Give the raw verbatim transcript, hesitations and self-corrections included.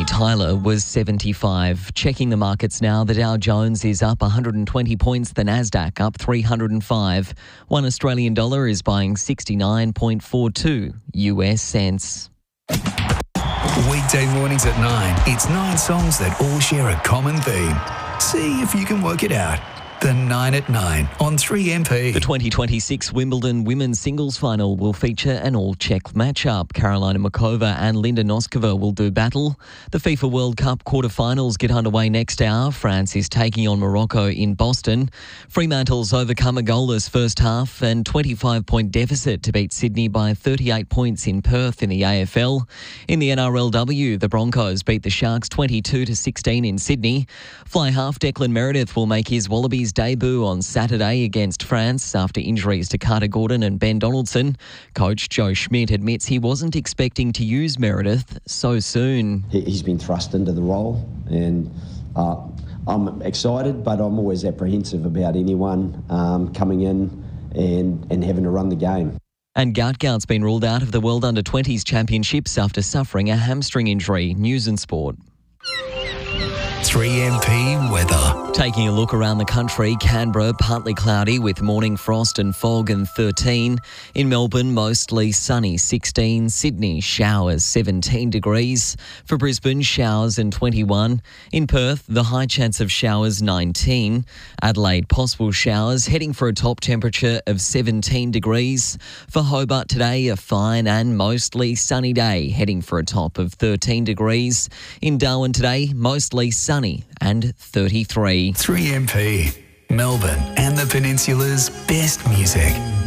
Tyler was seventy-five. Checking the markets now, the Dow Jones is up one hundred twenty points, the Nasdaq up three hundred five. One Australian dollar is buying sixty-nine point four two U S cents. Weekday mornings at nine, it's nine songs that all share a common theme. See if you can work it out. The nine at nine on three M P. The twenty twenty-six Wimbledon Women's Singles Final will feature an all-Czech matchup. Karolina Muchova and Linda Noskova will do battle. The FIFA World Cup quarterfinals get underway next hour. France is taking on Morocco in Boston. Fremantle's overcome a goalless first half and twenty-five point deficit to beat Sydney by thirty-eight points in Perth in the A F L. In the N R L W, the Broncos beat the Sharks twenty-two to sixteen in Sydney. Fly half Declan Meredith will make his Wallabies debut on Saturday against France after injuries to Carter Gordon and Ben Donaldson. Coach Joe Schmidt admits he wasn't expecting to use Meredith so soon. He's been thrust into the role, and uh, I'm excited, but I'm always apprehensive about anyone um, coming in and, and having to run the game. And Goutgout's been ruled out of the World Under twenties Championships after suffering a hamstring injury. News and Sport. three M P weather. Taking a look around the country, Canberra partly cloudy with morning frost and fog and thirteen. In Melbourne, mostly sunny, sixteen. Sydney, showers, seventeen degrees. For Brisbane, showers and twenty-one. In Perth, the high chance of showers, nineteen. Adelaide, possible showers, heading for a top temperature of seventeen degrees. For Hobart today, a fine and mostly sunny day, heading for a top of thirteen degrees. In Darwin today, mostly sunny and thirty-three. three M P, Melbourne and the Peninsula's best music.